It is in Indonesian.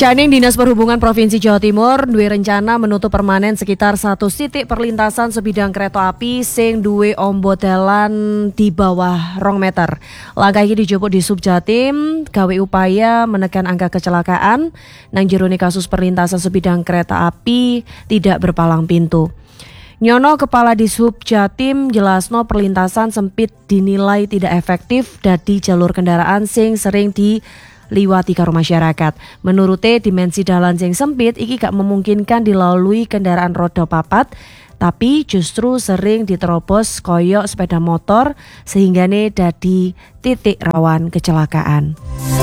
Caning Dinas Perhubungan Provinsi Jawa Timur duwe rencana menutup permanen sekitar 1 titik perlintasan sebidang kereta api sing duwe ombo dalan di bawah 2 meter. Langkah ini dijupuk di Subjatim gawe upaya menekan angka kecelakaan nang jerone kasus perlintasan sebidang kereta api tidak berpalang pintu. Nyono Kepala Dishub Jatim jelasno perlintasan sempit dinilai tidak efektif dadi jalur kendaraan sing sering diliwati karo masyarakat. Menurutnya dimensi dalan sing sempit iki gak memungkinkan dilalui kendaraan roda papat, tapi justru sering diterobos koyok sepeda motor sehingga dadi titik rawan kecelakaan.